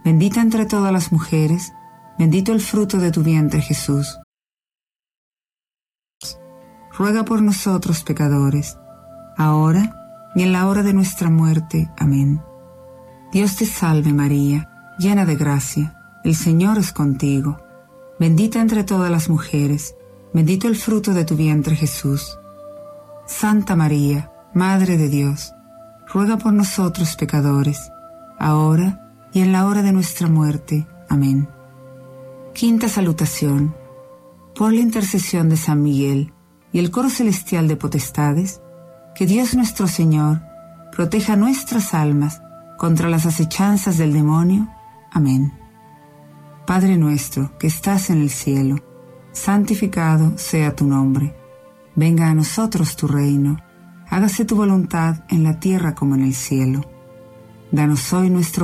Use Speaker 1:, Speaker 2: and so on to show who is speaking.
Speaker 1: bendita entre todas las mujeres, bendito el fruto de tu vientre, Jesús. Ruega por nosotros pecadores, ahora y en la hora de nuestra muerte. Amén. Dios te salve María, llena de gracia, el Señor es contigo. Bendita entre todas las mujeres, bendito el fruto de tu vientre, Jesús. Santa María, Madre de Dios, ruega por nosotros pecadores, ahora y en la hora de nuestra muerte. Amén. Quinta salutación. Por la intercesión de San Miguel y el coro celestial de potestades, que Dios nuestro Señor proteja nuestras almas contra las acechanzas del demonio. Amén. Padre nuestro que estás en el cielo, santificado sea tu nombre. Venga a nosotros tu reino. Hágase tu voluntad en la tierra como en el cielo. Danos hoy nuestro